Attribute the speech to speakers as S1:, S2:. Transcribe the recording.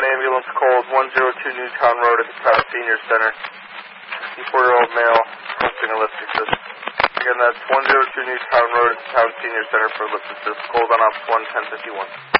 S1: ambulance called 102 Newtown Road at the Town Senior Center. 64-year-old male requesting a lift assist. Again, that's 102 Newtown Road at the Town Senior Center for a lift assist. Called on Ops 1 1051.